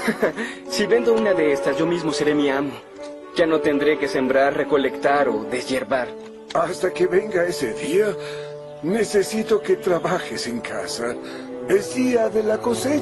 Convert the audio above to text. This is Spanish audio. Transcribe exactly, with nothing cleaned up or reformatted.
Si vendo una de estas, yo mismo seré mi amo. Ya no tendré que sembrar, recolectar o deshiervar. Hasta que venga ese día, necesito que trabajes en casa. Es día de la cosecha.